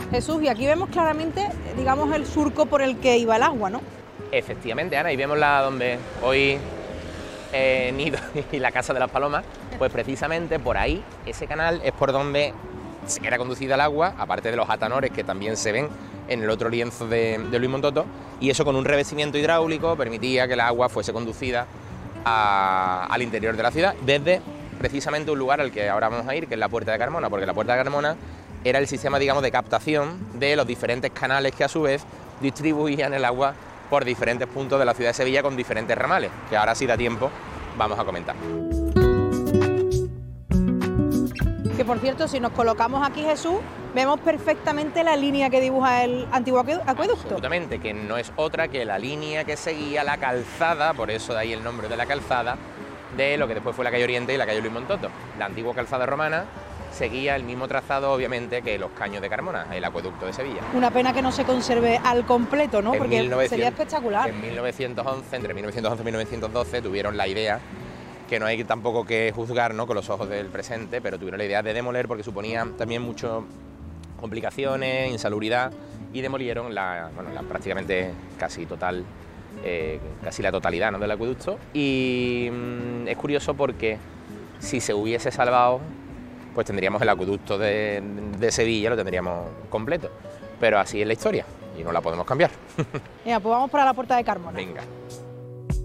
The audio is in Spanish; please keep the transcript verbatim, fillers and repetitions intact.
Jesús, y aquí vemos claramente, digamos, el surco por el que iba el agua, ¿no? Efectivamente, Ana, y vemos la donde hoy eh, Nido y la Casa de las Palomas, pues precisamente por ahí, ese canal es por donde era conducida el agua, aparte de los atanores que también se ven en el otro lienzo de, de Luis Montoto, y eso con un revestimiento hidráulico permitía que el agua fuese conducida a, al interior de la ciudad, desde precisamente un lugar al que ahora vamos a ir, que es la Puerta de Carmona, porque la Puerta de Carmona era el sistema, digamos, de captación de los diferentes canales que a su vez distribuían el agua por diferentes puntos de la ciudad de Sevilla con diferentes ramales, que ahora si da tiempo vamos a comentar. Que por cierto, si nos colocamos aquí, Jesús, vemos perfectamente la línea que dibuja el antiguo acueducto. Absolutamente, que no es otra que la línea que seguía la calzada, por eso de ahí el nombre de la calzada, de lo que después fue la calle Oriente y la calle Luis Montoto. La antigua calzada romana seguía el mismo trazado, obviamente, que los caños de Carmona, el acueducto de Sevilla. Una pena que no se conserve al completo, ¿no? En Porque mil novecientos, sería espectacular. En mil novecientos once, entre mil novecientos once y mil novecientos doce, tuvieron la idea, que no hay tampoco que juzgar, ¿no?, con los ojos del presente, pero tuvieron la idea de demoler porque suponía también muchas complicaciones, insalubridad, y demolieron la, bueno, la prácticamente casi total, eh, casi la totalidad, ¿no?, del acueducto. Y mmm, es curioso porque si se hubiese salvado, pues tendríamos el acueducto de, de Sevilla, lo tendríamos completo. Pero así es la historia y no la podemos cambiar. Venga, pues vamos para la Puerta de Carmona. Venga.